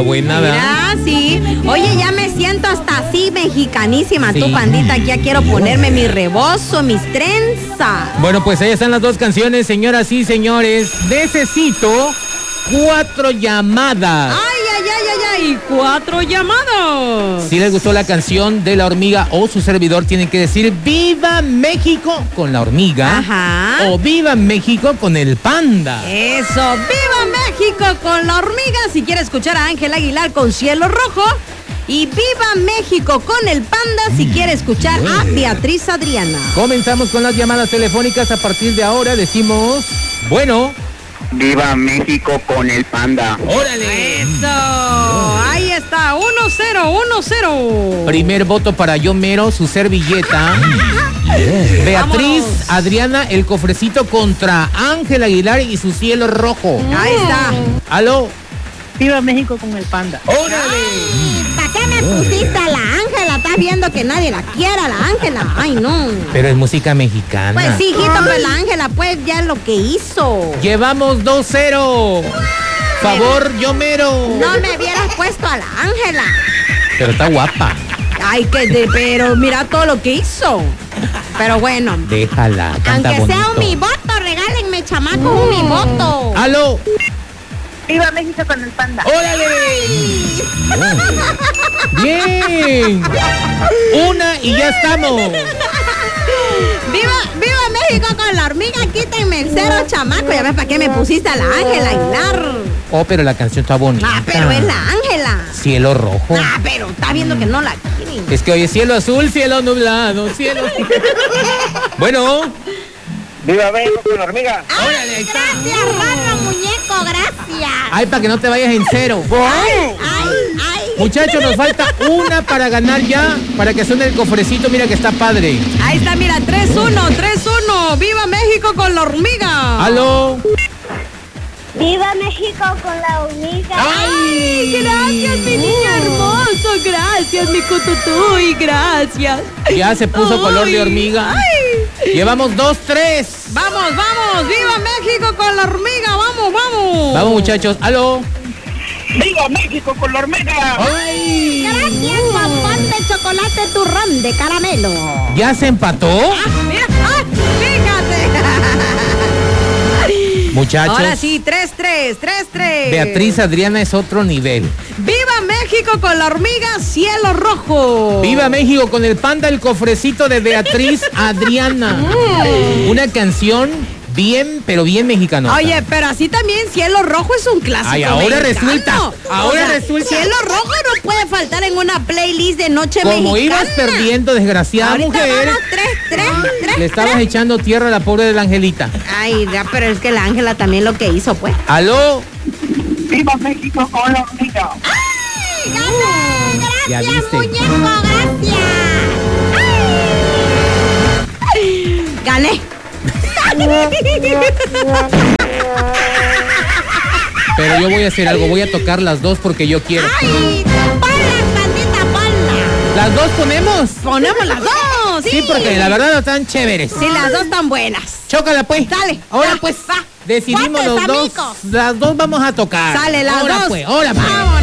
buena, ¿verdad? Sí. Oye, ya me siento hasta así mexicanísima, tú, pandita. Ya quiero ponerme mi rebozo, mis trenzas. Bueno, pues ahí están las dos canciones, señoras y señores. Necesito 4 llamadas. ¡Ay! 4 llamadas. Si les gustó la canción de La Hormiga o su servidor, tienen que decir ¡Viva México! Con La Hormiga. Ajá. O ¡Viva México! Con el Panda. Eso, ¡Viva México! Con La Hormiga. Si quiere escuchar a Ángel Aguilar con Cielo Rojo. Y ¡Viva México! Con el Panda. Si quiere escuchar a Beatriz Adriana. Comenzamos con las llamadas telefónicas. A partir de ahora decimos, bueno... ¡Viva México con el Panda! ¡Órale! ¡Eso! Ahí está, 1-0. Primer voto para Yo Mero, su servilleta. Beatriz Adriana, el cofrecito contra Ángel Aguilar y su Cielo Rojo. Ahí está. ¡Aló! ¡Viva México con el Panda! ¡Órale! ¿Para qué me pusiste a la Ángela? Estás viendo que nadie la quiera, la Ángela. Ay, no. Pero es música mexicana. Pues sí, hijito, pues la Ángela, pues ya es lo que hizo. Llevamos 2-0. Favor, Yo Mero. No me hubieras puesto a la Ángela. Pero está guapa. Ay, pero mira todo lo que hizo. Pero bueno. Déjala, canta aunque bonito. sea un mi voto, regálenme, chamacos, un mi voto. ¡Aló! ¡Viva México con el Panda! ¡Órale! ¡Bien! Una y ya estamos. ¡Viva México con La Hormiga! Quítenme el 0, chamaco. Ya ves para qué me pusiste a la Ángela Aguilar. Oh, pero la canción está bonita. Ah, pero es la Ángela. Cielo Rojo. Ah, pero está viendo que no la quieren. Es que hoy es cielo azul, cielo nublado, cielo... Bueno. ¡Viva México con La Hormiga! ¡Órale, ahí está! Gracias, raro muñeco, gracias. Ay, para que no te vayas en 0. Ay. Muchachos, nos falta una para ganar ya, para que suene el cofrecito, mira que está padre. Ahí está, mira, 3-1. ¡Viva México con La Hormiga! ¡Aló! ¡Viva México con La Hormiga! ¡Ay, gracias, mi niño hermoso! Gracias, mi cututuy, gracias. Ya se puso color de hormiga. Ay. Llevamos 2-3. ¡Vamos! ¡Viva México con La Hormiga! ¡Vamos! Vamos, muchachos. ¡Aló! ¡Viva México con La Hormiga! ¡Ay! Gracias, bombón de chocolate turrón de caramelo. ¿Ya se empató? Mira, fíjate. Muchachos. Ahora sí, 3-3. Beatriz Adriana es otro nivel. ¡Viva México con La Hormiga! ¡Cielo Rojo! ¡Viva México con el Panda, el cofrecito de Beatriz Adriana! Una canción bien, pero bien mexicana. Oye, pero así también Cielo Rojo es un clásico. Ay, ahora mexicano. resulta. Cielo Rojo no puede faltar en una playlist de noche Como mexicana. ibas perdiendo, desgraciada Ahorita mujer. vamos 3. Le estabas echando tierra a la pobre de la Angelita. Ay, ya, pero es que la Ángela también lo que hizo, pues. ¿Aló? ¡Viva México con La Hormiga! ¡Ay, gané! Ya ¡Gracias, viste. muñeco! ¡Gracias! ¡Ay! ¡Gané! Pero yo voy a hacer algo, voy a tocar las dos porque yo quiero. ¡Ay! ¡Ponlas, pandita, ponlas! ¿Las dos ponemos? ¡Ponemos las dos! Sí, porque la verdad no están chéveres. Sí, las dos están buenas. Chócala pues. Dale. Ahora ya, pues. va. Decidimos Fuertes, los dos. amigos. Las dos vamos a tocar. Sale las ahora dos. Pues, ahora pues. Vámonos.